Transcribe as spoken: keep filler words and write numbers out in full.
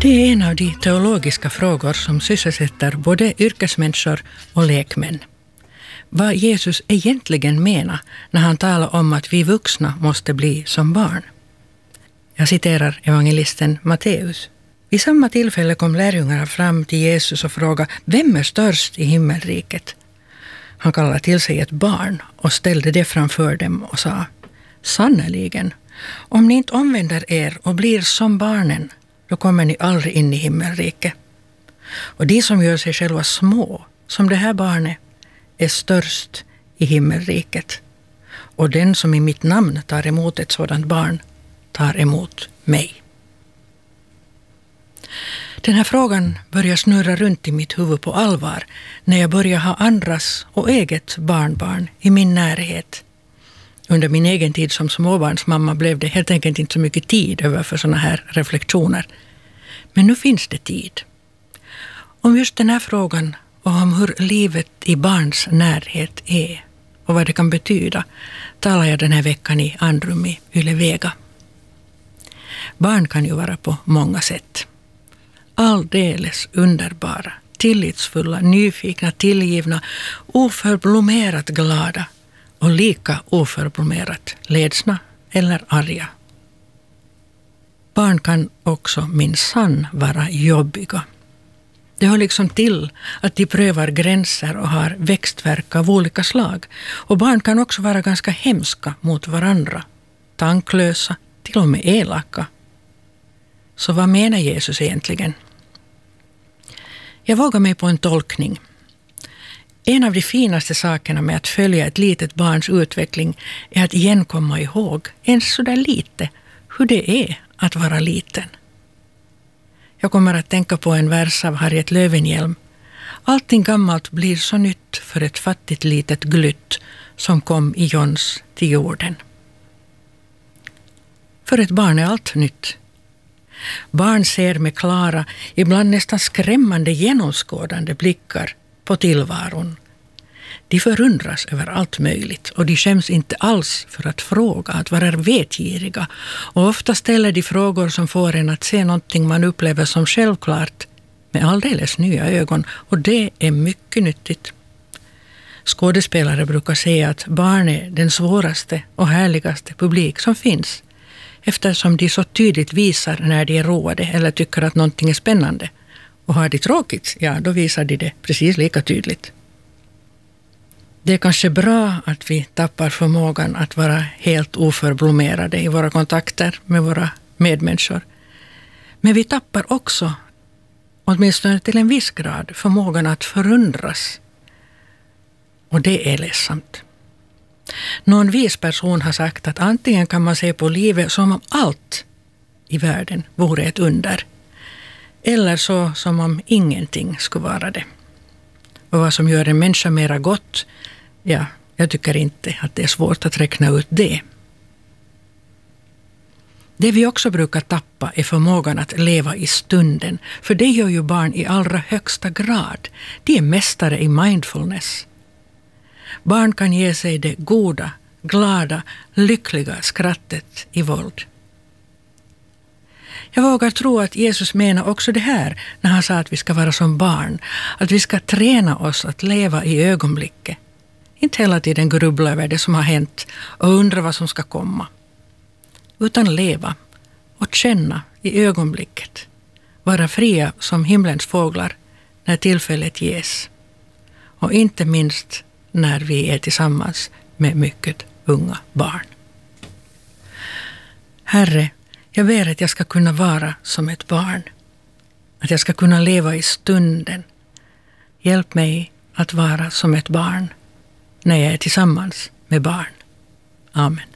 Det är en av de teologiska frågor som sysselsätter både yrkesmänniskor och lekmän. Vad Jesus egentligen menar när han talar om att vi vuxna måste bli som barn. Jag citerar evangelisten Matteus. Vid samma tillfälle kom lärjungarna fram till Jesus och frågade: vem är störst i himmelriket? Han kallade till sig ett barn och ställde det framför dem och sa: sannoliken, om ni inte omvänder er och blir som barnen, då kommer ni aldrig in i himmelriket. Och de som gör sig själva små, som det här barnet, är störst i himmelriket. Och den som i mitt namn tar emot ett sådant barn tar emot mig. Den här frågan börjar snurra runt i mitt huvud på allvar när jag börjar ha andras och eget barnbarn i min närhet. Under min egen tid som småbarnsmamma blev det helt enkelt inte så mycket tid över för såna här reflektioner. Men nu finns det tid. Om just den här frågan och om hur livet i barns närhet är och vad det kan betyda talar jag den här veckan i Andrum i Yle Vega. Barn kan ju vara på många sätt. Alldeles underbara, tillitsfulla, nyfikna, tillgivna, oförblommerat glada och lika oförblommerat ledsna eller arga. Barn kan också minsann vara jobbiga. Det hör liksom till att de prövar gränser och har växtverk av olika slag. Och barn kan också vara ganska hemska mot varandra, tanklösa, till och med elaka. Så vad menar Jesus egentligen? Jag vågar mig på en tolkning. En av de finaste sakerna med att följa ett litet barns utveckling är att igen komma ihåg, ens så där lite, hur det är att vara liten. Jag kommer att tänka på en vers av Harriet Löwenhjelm. Allting gammalt blir så nytt för ett fattigt litet glytt som kom i Jons till jorden. För ett barn är allt nytt. Barn ser med klara, ibland nästan skrämmande genomskådande blickar på tillvaron. De förundras över allt möjligt och de skäms inte alls för att fråga, att vara vetgiriga. Och ofta ställer de frågor som får en att se någonting man upplever som självklart med alldeles nya ögon, och det är mycket nyttigt. Skådespelare brukar säga att barn är den svåraste och härligaste publik som finns, eftersom de så tydligt visar när de är roade eller tycker att någonting är spännande. Och har de tråkigt, ja, då visar de det precis lika tydligt. Det är kanske bra att vi tappar förmågan att vara helt oförblommerade i våra kontakter med våra medmänniskor. Men vi tappar också, åtminstone till en viss grad, förmågan att förundras. Och det är ledsamt. Någon vis person har sagt att antingen kan man se på livet som om allt i världen vore ett under, eller så som om ingenting skulle vara det. Och vad som gör en människa mera gott, ja, jag tycker inte att det är svårt att räkna ut det. Det vi också brukar tappa är förmågan att leva i stunden, för det gör ju barn i allra högsta grad. De är mästare i mindfulness. Barn kan ge sig det goda, glada, lyckliga skrattet i våld. Jag vågar tro att Jesus menar också det här när han sa att vi ska vara som barn. Att vi ska träna oss att leva i ögonblicket. Inte hela tiden grubbla över det som har hänt och undra vad som ska komma. Utan leva och känna i ögonblicket. Vara fria som himlens fåglar när tillfället ges. Och inte minst när vi är tillsammans med mycket unga barn. Herre, jag ber att jag ska kunna vara som ett barn. Att jag ska kunna leva i stunden. Hjälp mig att vara som ett barn när jag är tillsammans med barn. Amen.